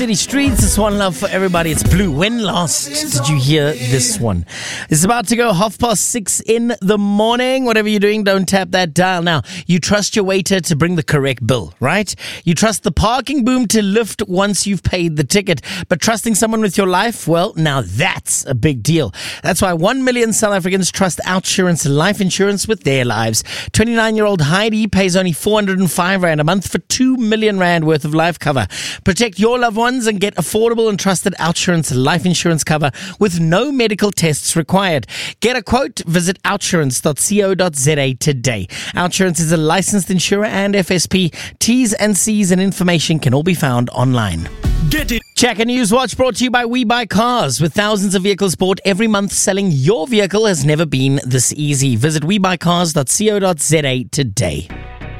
City Streets, it's one love for everybody. It's Blue. When last did you hear this one? It's about to go 6:30 in the morning. Whatever you're doing, don't tap that dial. Now, you trust your waiter to bring the correct bill, right? You trust the parking boom to lift once you've paid the ticket. But trusting someone with your life, well, now that's a big deal. That's why 1 million South Africans trust Outsurance life insurance with their lives. 29-year-old Heidi pays only 405 Rand a month for 2 million Rand worth of life cover. Protect your loved ones and get affordable and trusted Outsurance life insurance cover with no medical tests required. Get a quote, visit outsurance.co.za today. Outsurance is a licensed insurer and FSP. T's and C's and information can all be found online. Get it. Check a News Watch brought to you by We Buy Cars. With thousands of vehicles bought every month, selling your vehicle has never been this easy. Visit webuycars.co.za today.